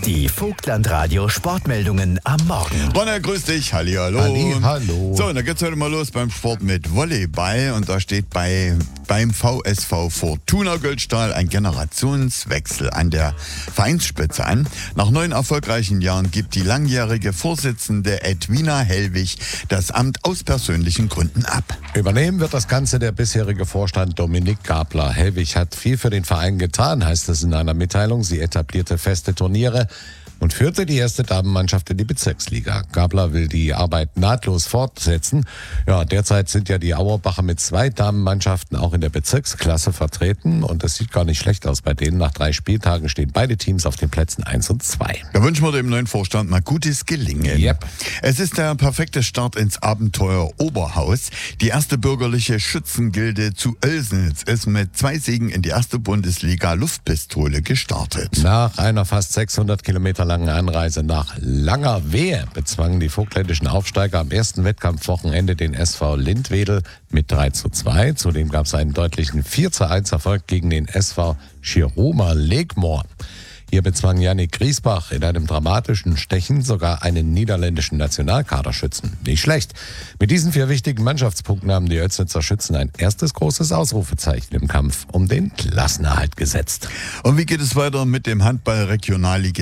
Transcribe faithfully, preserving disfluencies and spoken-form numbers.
Die Vogtlandradio Sportmeldungen am Morgen. Ronne, grüß dich. Hallihallo. Halli, hallo. So, und da geht's heute mal los beim Sport mit Volleyball. Und da steht bei, beim V S V Fortuna Göldstahl ein Generationswechsel an der Vereinsspitze an. Nach neun erfolgreichen Jahren gibt die langjährige Vorsitzende Edwina Hellwig das Amt aus persönlichen Gründen ab. Übernehmen wird das Ganze der bisherige Vorstand Dominik Gabler. Hellwig hat viel für den Verein getan, heißt es in einer Mitteilung. Sie etablierte feste Turniere und führte die erste Damenmannschaft in die Bezirksliga. Gabler will die Arbeit nahtlos fortsetzen. Ja, derzeit sind ja die Auerbacher mit zwei Damenmannschaften auch in der Bezirksklasse vertreten und das sieht gar nicht schlecht aus bei denen. Nach drei Spieltagen stehen beide Teams auf den Plätzen eins und zwei. Da wünschen wir dem neuen Vorstand mal gutes Gelingen. Yep. Es ist der perfekte Start ins Abenteuer Oberhaus. Die erste bürgerliche Schützengilde zu Oelsnitz ist mit zwei Siegen in die erste Bundesliga Luftpistole gestartet. Nach einer fast sechshundert Kilometer langen Anreise nach Langerwehe bezwangen die vogtländischen Aufsteiger am ersten Wettkampfwochenende den S V Lindwedel mit drei zu zwei. Zudem gab es einen deutlichen vier zu eins Erfolg gegen den S V Schiroma Legmoor. Hier bezwang Yannick Griesbach in einem dramatischen Stechen sogar einen niederländischen Nationalkaderschützen. Nicht schlecht. Mit diesen vier wichtigen Mannschaftspunkten haben die Oelsnitzer Schützen ein erstes großes Ausrufezeichen im Kampf um den Klassenerhalt gesetzt. Und wie geht es weiter mit dem Handball-Regionalliga